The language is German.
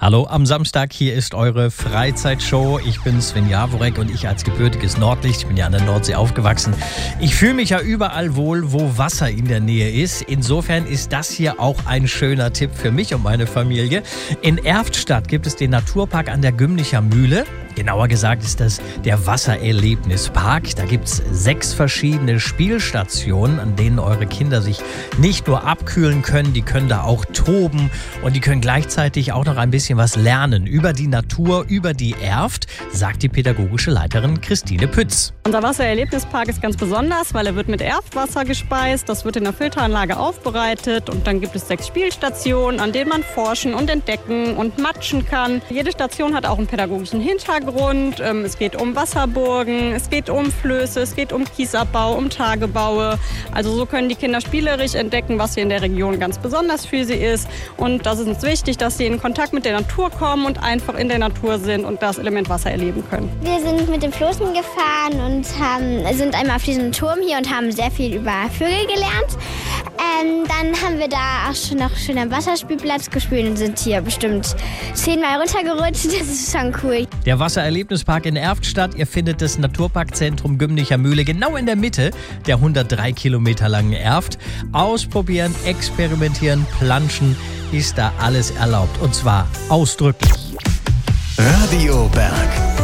Hallo am Samstag, hier ist eure Freizeitshow. Ich bin Sven Jaworek und ich als gebürtiges Nordlicht, ich bin ja an der Nordsee aufgewachsen. Ich fühle mich ja überall wohl, wo Wasser in der Nähe ist. Insofern ist das hier auch ein schöner Tipp für mich und meine Familie. In Erftstadt gibt es den Naturpark an der Gümnicher Mühle. Genauer gesagt ist das der Wassererlebnispark. Da gibt es 6 verschiedene Spielstationen, an denen eure Kinder sich nicht nur abkühlen können, die können da auch toben und die können gleichzeitig auch noch ein bisschen was lernen über die Natur, über die Erft, sagt die pädagogische Leiterin Christine Pütz. Unser Wassererlebnispark ist ganz besonders, weil er wird mit Erftwasser gespeist. Das wird in der Filteranlage aufbereitet und dann gibt es 6 Spielstationen, an denen man forschen und entdecken und matschen kann. Jede Station hat auch einen pädagogischen Hintergrund. Es geht um Wasserburgen, es geht um Flöße, es geht um Kiesabbau, um Tagebaue. Also so können die Kinder spielerisch entdecken, was hier in der Region ganz besonders für sie ist. Und das ist uns wichtig, dass sie in Kontakt mit der Natur kommen und einfach in der Natur sind und das Element Wasser erleben können. Wir sind mit dem Floßen gefahren und sind einmal auf diesem Turm hier und haben sehr viel über Vögel gelernt. Dann haben wir da auch schon noch schön am Wasserspielplatz gespielt und sind hier bestimmt 10-mal runtergerutscht. Das ist schon cool. Der Wassererlebnispark in Erftstadt, ihr findet das Naturparkzentrum Gümnicher Mühle genau in der Mitte der 103 Kilometer langen Erft. Ausprobieren, experimentieren, planschen, ist da alles erlaubt. Und zwar ausdrücklich. Radio Berg.